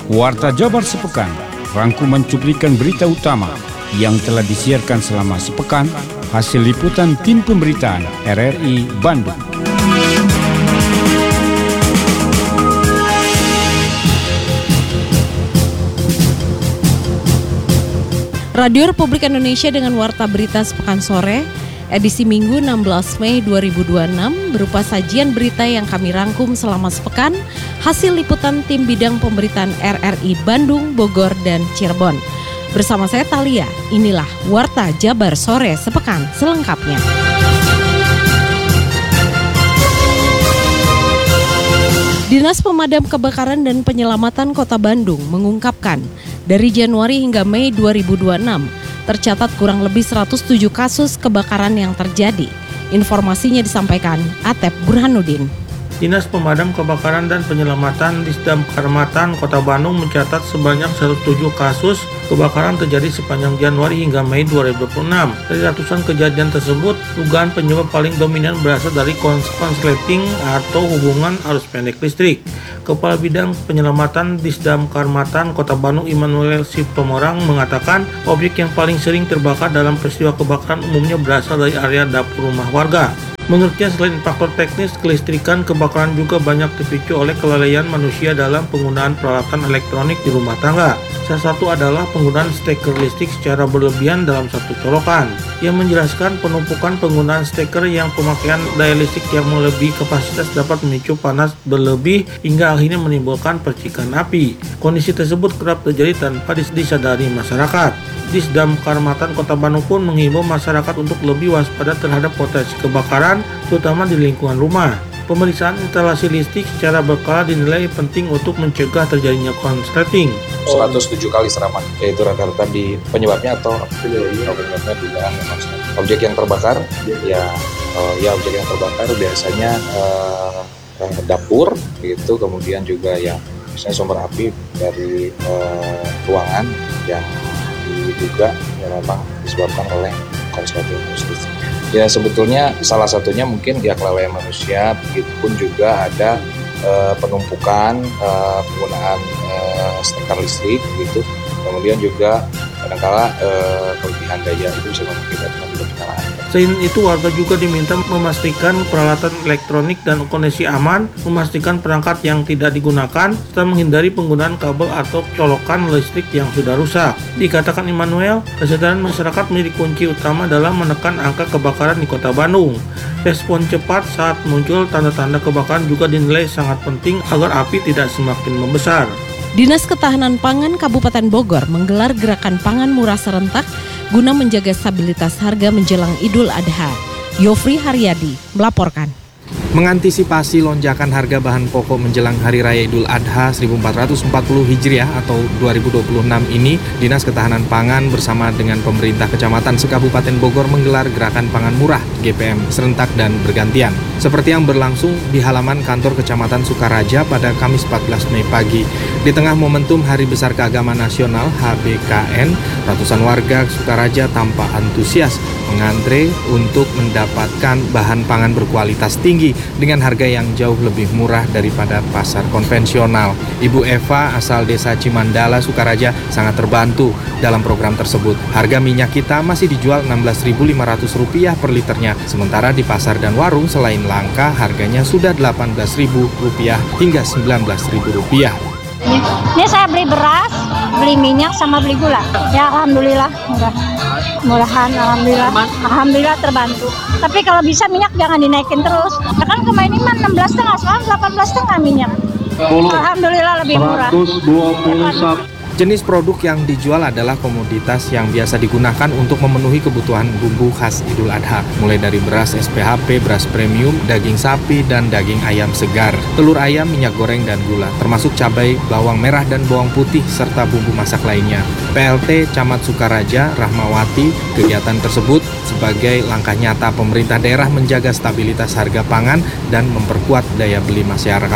Warta Jabar Sepekan, rangkuman cuplikan berita utama yang telah disiarkan selama sepekan, hasil liputan tim pemberitaan RRI Bandung. Radio Republik Indonesia dengan Warta Berita Sepekan Sore, edisi Minggu 16 Mei 2026 berupa sajian berita yang kami rangkum selama sepekan, hasil liputan tim bidang pemberitaan RRI Bandung, Bogor, dan Cirebon. Bersama saya Thalia, inilah Warta Jabar Sore Sepekan selengkapnya. Dinas Pemadam Kebakaran dan Penyelamatan Kota Bandung mengungkapkan, dari Januari hingga Mei 2026, tercatat kurang lebih 107 kasus kebakaran yang terjadi. Informasinya disampaikan Atep Burhanuddin. Dinas Pemadam Kebakaran dan Penyelamatan Disdam Kecamatan Kota Bandung mencatat sebanyak 107 kasus kebakaran terjadi sepanjang Januari hingga Mei 2026. Dari ratusan kejadian tersebut, dugaan penyebab paling dominan berasal dari konsleting atau hubungan arus pendek listrik. Kepala Bidang Penyelamatan Disdam Kecamatan Kota Bandung Immanuel Siptomorang mengatakan objek yang paling sering terbakar dalam peristiwa kebakaran umumnya berasal dari area dapur rumah warga. Menurutnya, selain faktor teknis kelistrikan, kebakaran juga banyak dipicu oleh kelalaian manusia dalam penggunaan peralatan elektronik di rumah tangga. Salah satu adalah penggunaan steker listrik secara berlebihan dalam satu colokan. Ia menjelaskan penumpukan penggunaan steker yang pemakaian daya listrik yang melebihi kapasitas dapat memicu panas berlebih hingga akhirnya menimbulkan percikan api. Kondisi tersebut kerap terjadi tanpa disadari masyarakat. Disdam Kecamatan Kota Bandung pun menghimbau masyarakat untuk lebih waspada terhadap potensi kebakaran, terutama di lingkungan rumah. Pemeriksaan instalasi listrik secara berkala dinilai penting untuk mencegah terjadinya konsleting. 107 kali serapan, yaitu rata-rata di penyebabnya atau penyebabnya dugaan objek yang terbakar. Objek yang terbakar biasanya dapur, gitu, kemudian juga yang misalnya sumber api dari ruangan yang diduga memang disebabkan oleh konsleting listrik. Ya, sebetulnya salah satunya mungkin kelalaian manusia, begitupun juga ada penumpukan penggunaan steker listrik gitu. Kemudian juga kadang-kala kelebihan daya itu bisa mengakibatkan kecelakaan. Selain itu, warga juga diminta memastikan peralatan elektronik dan kondisi aman, memastikan perangkat yang tidak digunakan, serta menghindari penggunaan kabel atau colokan listrik yang sudah rusak. Dikatakan Immanuel, kesadaran masyarakat menjadi kunci utama dalam menekan angka kebakaran di Kota Bandung. Respon cepat saat muncul tanda-tanda kebakaran juga dinilai sangat penting agar api tidak semakin membesar. Dinas Ketahanan Pangan Kabupaten Bogor menggelar gerakan pangan murah serentak guna menjaga stabilitas harga menjelang Idul Adha. Yofri Haryadi melaporkan. Mengantisipasi lonjakan harga bahan pokok menjelang Hari Raya Idul Adha 1440 Hijriah atau 2026 ini, Dinas Ketahanan Pangan bersama dengan pemerintah Kecamatan se-Kabupaten Bogor menggelar gerakan pangan murah GPM serentak dan bergantian. Seperti yang berlangsung di halaman kantor Kecamatan Sukaraja pada Kamis 14 Mei pagi. Di tengah momentum Hari Besar Keagamaan Nasional HBKN, ratusan warga Sukaraja tampak antusias mengantre untuk mendapatkan bahan pangan berkualitas tinggi dengan harga yang jauh lebih murah daripada pasar konvensional. Ibu Eva asal desa Cimandala, Sukaraja sangat terbantu dalam program tersebut. Harga minyak kita masih dijual Rp16.500 per liternya, sementara di pasar dan warung selain langka harganya sudah Rp18.000 hingga Rp19.000. Ini saya beli beras, beli minyak, sama beli gula. Ya alhamdulillah, murahan, alhamdulillah terbantu. Tapi kalau bisa minyak jangan dinaikin terus. Ya kan kemarin ini 16,5, sekarang 18,5 minyak. Alhamdulillah lebih murah. Jenis produk yang dijual adalah komoditas yang biasa digunakan untuk memenuhi kebutuhan bumbu khas Idul Adha, mulai dari beras SPHP, beras premium, daging sapi, dan daging ayam segar, telur ayam, minyak goreng, dan gula, termasuk cabai, bawang merah, dan bawang putih, serta bumbu masak lainnya. PLT Camat Sukaraja, Rahmawati, kegiatan tersebut sebagai langkah nyata pemerintah daerah menjaga stabilitas harga pangan dan memperkuat daya beli masyarakat.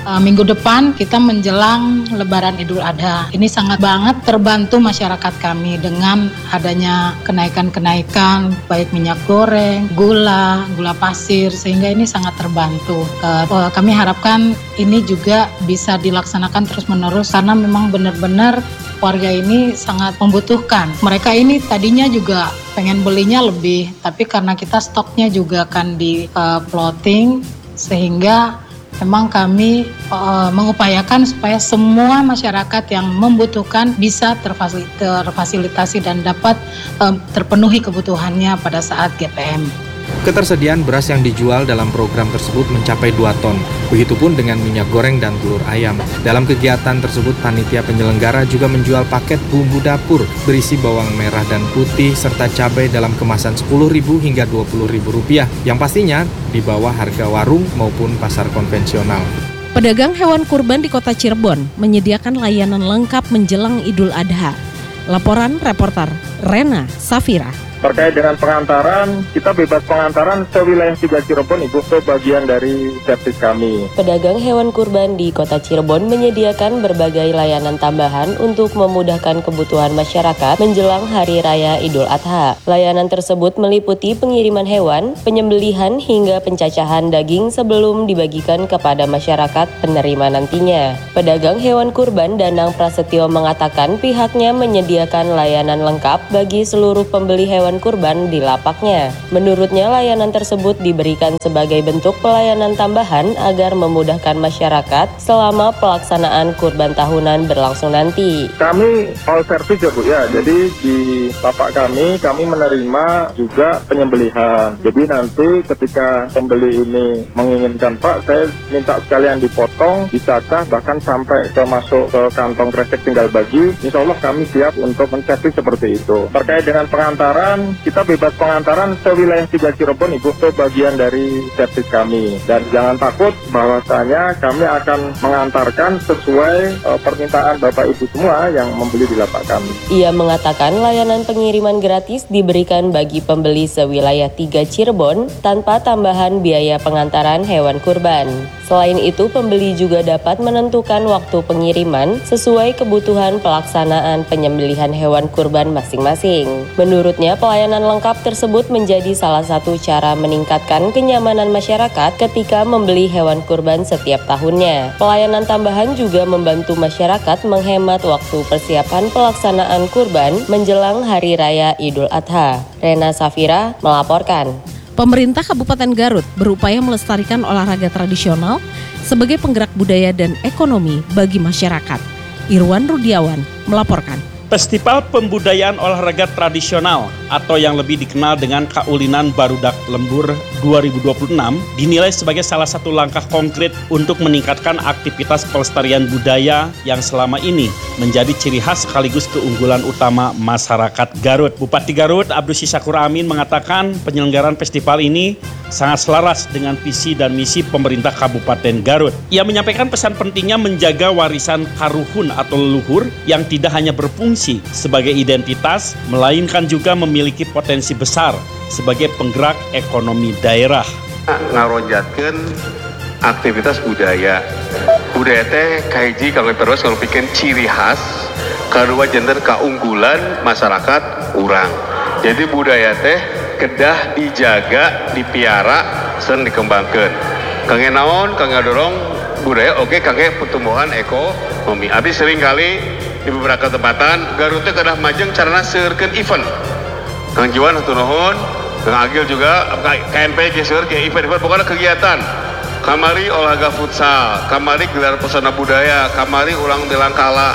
minggu depan kita menjelang Lebaran Idul Adha. Ini sangat banget terbantu masyarakat kami dengan adanya kenaikan-kenaikan baik minyak goreng, gula pasir, sehingga ini sangat terbantu. Kami harapkan ini juga bisa dilaksanakan terus-menerus karena memang benar-benar warga ini sangat membutuhkan. Mereka ini tadinya juga pengen belinya lebih, tapi karena kita stoknya juga akan di plotting, sehingga memang kami mengupayakan supaya semua masyarakat yang membutuhkan bisa terfasilitasi dan dapat terpenuhi kebutuhannya pada saat GPM. Ketersediaan beras yang dijual dalam program tersebut mencapai 2 ton. Begitupun dengan minyak goreng dan telur ayam. Dalam kegiatan tersebut, panitia penyelenggara juga menjual paket bumbu dapur berisi bawang merah dan putih serta cabai dalam kemasan Rp10.000 hingga Rp20.000 yang pastinya di bawah harga warung maupun pasar konvensional. Pedagang hewan kurban di Kota Cirebon menyediakan layanan lengkap menjelang Idul Adha. Laporan reporter Rena Safira. Terkait dengan pengantaran, kita bebas pengantaran sewilayah 3 Cirebon, Ibu, itu bagian dari servis kami. Pedagang hewan kurban di Kota Cirebon menyediakan berbagai layanan tambahan untuk memudahkan kebutuhan masyarakat menjelang Hari Raya Idul Adha. Layanan tersebut meliputi pengiriman hewan, penyembelihan hingga pencacahan daging sebelum dibagikan kepada masyarakat penerima nantinya. Pedagang hewan kurban Danang Prasetyo mengatakan pihaknya menyediakan layanan lengkap bagi seluruh pembeli hewan kurban di lapaknya. Menurutnya, layanan tersebut diberikan sebagai bentuk pelayanan tambahan agar memudahkan masyarakat selama pelaksanaan kurban tahunan berlangsung nanti. Kami all service ya Bu ya, jadi di lapak kami menerima juga penyembelihan. Jadi nanti ketika pembeli ini menginginkan, Pak, saya minta sekalian dipotong, dicacah, bahkan sampai masuk ke kantong kresek tinggal bagi, insya Allah kami siap untuk menservis seperti itu. Terkait dengan pengantaran, kita bebas pengantaran sewilayah 3 Cirebon, Ibu, itu bagian dari servis kami. Dan jangan takut bahwasanya kami akan mengantarkan sesuai permintaan Bapak Ibu semua yang membeli di lapak kami. Ia mengatakan layanan pengiriman gratis diberikan bagi pembeli sewilayah 3 Cirebon tanpa tambahan biaya pengantaran hewan kurban. Selain itu, pembeli juga dapat menentukan waktu pengiriman sesuai kebutuhan pelaksanaan penyembelihan hewan kurban masing-masing. Menurutnya, pelayanan lengkap tersebut menjadi salah satu cara meningkatkan kenyamanan masyarakat ketika membeli hewan kurban setiap tahunnya. Pelayanan tambahan juga membantu masyarakat menghemat waktu persiapan pelaksanaan kurban menjelang Hari Raya Idul Adha. Rena Safira melaporkan. Pemerintah Kabupaten Garut berupaya melestarikan olahraga tradisional sebagai penggerak budaya dan ekonomi bagi masyarakat. Irwan Rudiawan melaporkan. Festival Pembudayaan Olahraga Tradisional atau yang lebih dikenal dengan Kaulinan Barudak Lembur 2026 dinilai sebagai salah satu langkah konkret untuk meningkatkan aktivitas pelestarian budaya yang selama ini menjadi ciri khas sekaligus keunggulan utama masyarakat Garut. Bupati Garut Abdus Syakur Amin mengatakan penyelenggaraan festival ini sangat selaras dengan visi dan misi pemerintah Kabupaten Garut. Ia menyampaikan pesan pentingnya menjaga warisan karuhun atau leluhur yang tidak hanya berfungsi sebagai identitas, melainkan juga memiliki potensi besar sebagai penggerak ekonomi daerah. Ngarojatkeun aktivitas budaya. Budaya teh kahiji kalau terus kalau bikin ciri khas, kedua gender keunggulan masyarakat urang. Jadi budaya teh kedah dijaga, dipiara, sen dikembangkan. Kangge naon, kangge dorong budaya oke, kangge pertumbuhan ekonomi. Abi sering kali di beberapa tempatan Garut teh kedah majeng carana seureurkeun event. Kang Jiwan hatur nuhun, Kang Agil juga KMP geus ke event-event pokoknya kegiatan. Kamari olahraga futsal, kamari gelar pesona budaya, kamari ulang tilang kala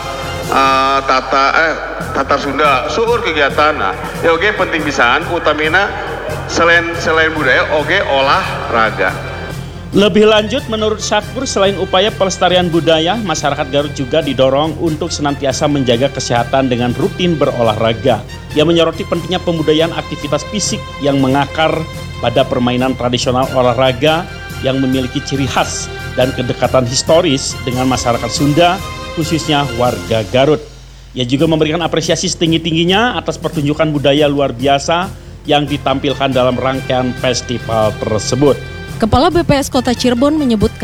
Tatar Sunda, suur kegiatan. Nah, ya oke penting bisaan utamina selain budaya oke olahraga. Lebih lanjut, menurut Syakur, selain upaya pelestarian budaya, masyarakat Garut juga didorong untuk senantiasa menjaga kesehatan dengan rutin berolahraga. Ia menyoroti pentingnya pembudayaan aktivitas fisik yang mengakar pada permainan tradisional olahraga yang memiliki ciri khas dan kedekatan historis dengan masyarakat Sunda, khususnya warga Garut. Ia juga memberikan apresiasi setinggi-tingginya atas pertunjukan budaya luar biasa yang ditampilkan dalam rangkaian festival tersebut. Kepala BPS Kota Cirebon menyebutkan,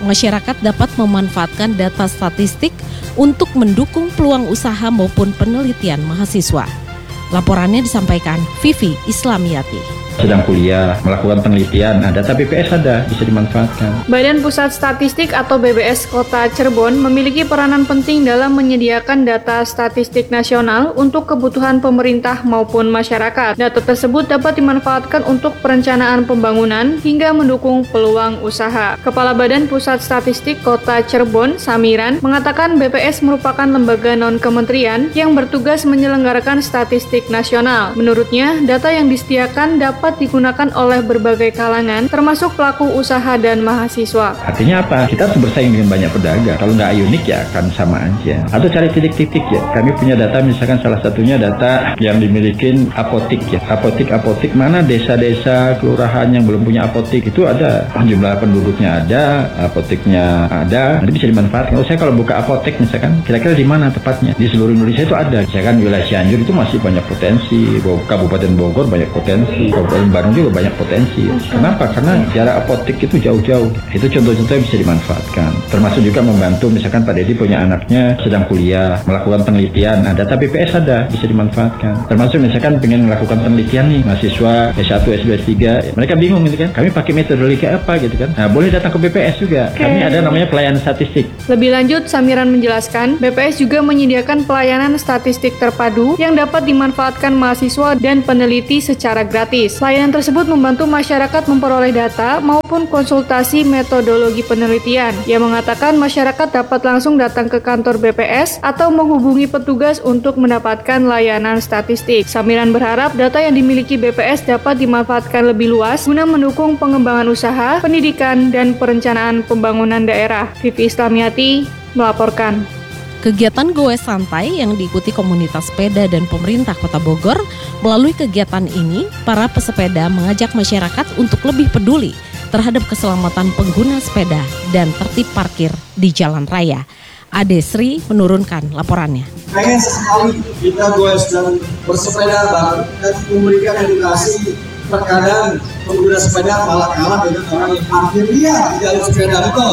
masyarakat dapat memanfaatkan data statistik untuk mendukung peluang usaha maupun penelitian mahasiswa. Laporannya disampaikan Vivi Islamiyati. Sedang kuliah, melakukan penelitian, data BPS ada, bisa dimanfaatkan. Badan Pusat Statistik atau BPS Kota Cirebon memiliki peranan penting dalam menyediakan data statistik nasional untuk kebutuhan pemerintah maupun masyarakat. Data tersebut dapat dimanfaatkan untuk perencanaan pembangunan hingga mendukung peluang usaha. Kepala Badan Pusat Statistik Kota Cirebon, Samiran, mengatakan BPS merupakan lembaga non-kementerian yang bertugas menyelenggarakan statistik nasional. Menurutnya, data yang disediakan dapat digunakan oleh berbagai kalangan, termasuk pelaku usaha dan mahasiswa. Artinya apa? Kita harus bersaing dengan banyak pedagang. Kalau nggak unik ya akan sama aja. Atau cari titik-titik ya. Kami punya data, misalkan salah satunya data yang dimiliki apotik ya. Apotik mana desa-desa, kelurahan yang belum punya apotik itu ada. Jumlah penduduknya ada, apotiknya ada. Nanti bisa dimanfaatkan. Saya kalau buka apotek misalkan, kira-kira di mana tepatnya? Di seluruh Indonesia itu ada. Misalkan wilayah Cianjur itu masih banyak potensi. Kabupaten Bogor banyak potensi. Kabupaten Bandung juga banyak potensi. Kenapa? Karena jarak apotek itu jauh-jauh. Itu contoh-contoh yang bisa dimanfaatkan. Termasuk juga membantu, misalkan Pak Dedi punya anaknya sedang kuliah, melakukan penelitian. Data BPS ada, bisa dimanfaatkan. Termasuk misalkan pengen melakukan penelitian nih, mahasiswa S1, S2, S3, mereka bingung gitu kan. Kami pakai metodologi apa gitu kan. Boleh datang ke BPS juga. Kami ada namanya pelayanan statistik. Lebih lanjut, Samiran menjelaskan, BPS juga menyediakan pelayanan statistik terpadu yang dapat dimanfaatkan mahasiswa dan peneliti secara gratis. Layanan tersebut membantu masyarakat memperoleh data maupun konsultasi metodologi penelitian. Ia mengatakan masyarakat dapat langsung datang ke kantor BPS atau menghubungi petugas untuk mendapatkan layanan statistik. Samiran berharap data yang dimiliki BPS dapat dimanfaatkan lebih luas guna mendukung pengembangan usaha, pendidikan, dan perencanaan pembangunan daerah. Vivi Islamiyati melaporkan. Kegiatan goes santai yang diikuti komunitas sepeda dan pemerintah Kota Bogor. Melalui kegiatan ini, para pesepeda mengajak masyarakat untuk lebih peduli terhadap keselamatan pengguna sepeda dan tertib parkir di jalan raya. Ade Sri menurunkan laporannya. Pengen sesekali kita goes dan bersepeda bareng dan memberikan edukasi. Terkadang pengguna sepeda malah kalah dengan orang yang parkir liar di jalur sepeda itu.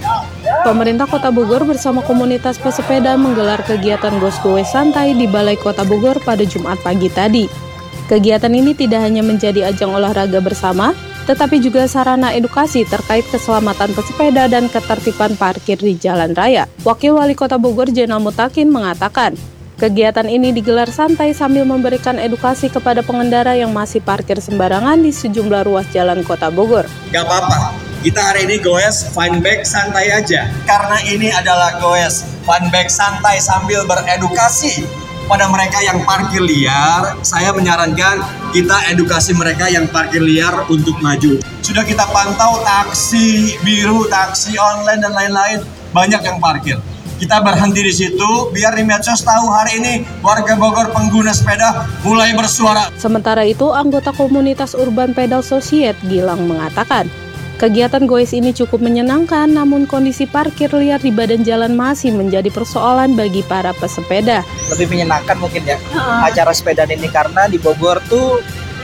Pemerintah Kota Bogor bersama komunitas pesepeda menggelar kegiatan goes santai di Balai Kota Bogor pada Jumat pagi tadi. Kegiatan ini tidak hanya menjadi ajang olahraga bersama, tetapi juga sarana edukasi terkait keselamatan pesepeda dan ketertiban parkir di jalan raya. Wakil Wali Kota Bogor Jenal Mutakin mengatakan, kegiatan ini digelar santai sambil memberikan edukasi kepada pengendara yang masih parkir sembarangan di sejumlah ruas jalan Kota Bogor. Gak apa-apa, kita hari ini goes fun bike santai aja. Karena ini adalah goes fun bike santai sambil beredukasi pada mereka yang parkir liar. Saya menyarankan kita edukasi mereka yang parkir liar untuk maju. Sudah kita pantau taksi biru, taksi online dan lain-lain, banyak yang parkir. Kita berhenti di situ biar di medsos tahu hari ini warga Bogor pengguna sepeda mulai bersuara. Sementara itu, anggota komunitas Urban Pedal Society Gilang mengatakan, kegiatan goes ini cukup menyenangkan, namun kondisi parkir liar di badan jalan masih menjadi persoalan bagi para pesepeda. Lebih menyenangkan mungkin ya acara sepeda ini, karena di Bogor tuh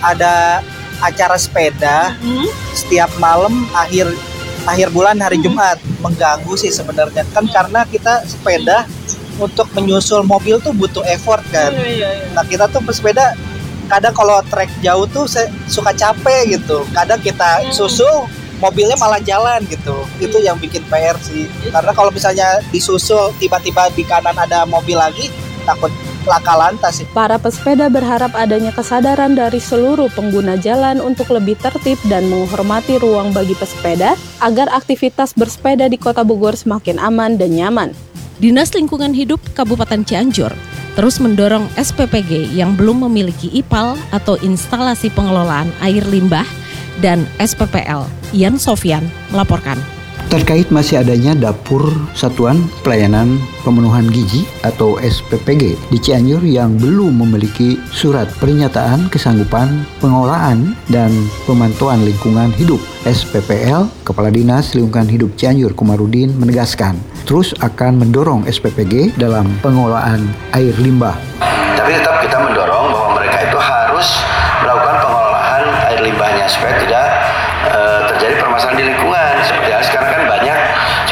ada acara sepeda setiap malam akhir bulan hari Jumat. Mengganggu sih sebenarnya kan, karena kita sepeda untuk menyusul mobil tuh butuh effort kan. Nah kita tuh pesepeda kadang kalau trek jauh tuh suka capek gitu. Kadang kita susul mobilnya malah jalan gitu. Itu yang bikin PR sih. Karena kalau misalnya disusul tiba-tiba di kanan ada mobil lagi, takut laka lantas. Para pesepeda berharap adanya kesadaran dari seluruh pengguna jalan untuk lebih tertib dan menghormati ruang bagi pesepeda agar aktivitas bersepeda di Kota Bogor semakin aman dan nyaman. Dinas Lingkungan Hidup Kabupaten Cianjur terus mendorong SPPG yang belum memiliki IPAL atau instalasi pengelolaan air limbah dan SPPL. Ian Sofyan melaporkan. Terkait masih adanya dapur Satuan Pelayanan Pemenuhan Gizi atau SPPG di Cianjur yang belum memiliki surat pernyataan kesanggupan pengelolaan dan pemantauan lingkungan hidup SPPL, Kepala Dinas Lingkungan Hidup Cianjur Komarudin menegaskan terus akan mendorong SPPG dalam pengelolaan air limbah. Tapi tetap kita mendorong bahwa mereka itu harus melakukan pengelolaan air limbahnya supaya tidak terjadi permasalahan di lingkungan. Seperti sekarang kan banyak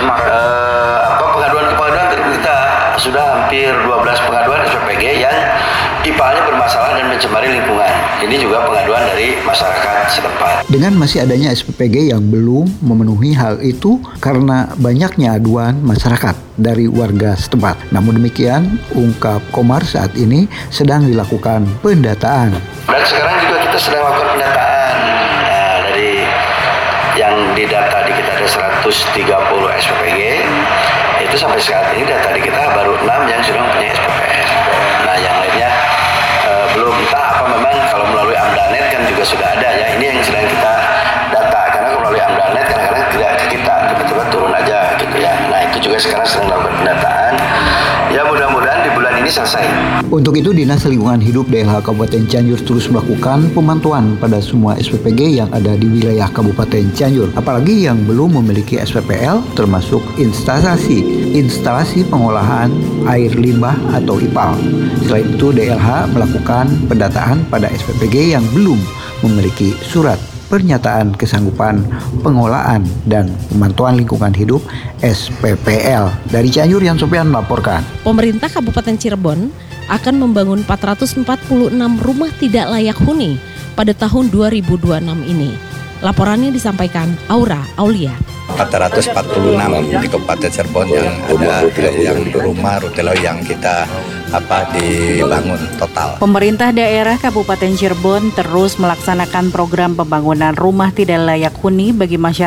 sudah hampir 12 pengaduan SPPG yang IPAL-nya bermasalah dan mencemari lingkungan. Ini juga pengaduan dari masyarakat setempat. Dengan masih adanya SPPG yang belum memenuhi hal itu karena banyaknya aduan masyarakat dari warga setempat. Namun demikian, ungkap Komar, saat ini sedang dilakukan pendataan. Dan sekarang juga kita sedang melakukan pendataan. Nah, dari yang didata di kita ada 130 SPPG, itu sampai saat ini data di kita baru 6 yang sudah mempunyai SPPS. Nah, yang lainnya belum, entah apa memang kalau melalui AMDALNET kan juga sudah ada ya. Ini yang sedang kita data, karena kalau melalui AMDALNET kadang-kadang tidak ke kita, tiba-tiba turun aja gitu ya. Nah, itu juga sekarang sedang melakukan pendataan. Ya, mudah-mudahan di bulan ini selesai. Untuk itu, Dinas Lingkungan Hidup DLH Kabupaten Cianjur terus melakukan pemantauan pada semua SPPG yang ada di wilayah Kabupaten Cianjur, apalagi yang belum memiliki SPPL, termasuk instalasi pengolahan air limbah atau IPAL. Selain itu, DLH melakukan pendataan pada SPPG yang belum memiliki surat pernyataan kesanggupan pengelolaan dan pemantauan lingkungan hidup SPPL. Dari Cianjur, Yan Sofian melaporkan. Pemerintah Kabupaten Cirebon akan membangun 446 rumah tidak layak huni pada tahun 2026 ini. Laporannya disampaikan Aura Aulia. 446 di Kabupaten Cirebon yang ada yang rumah rutelo yang kita dibangun total. Pemerintah daerah Kabupaten Cirebon terus melaksanakan program pembangunan rumah tidak layak huni bagi masyarakat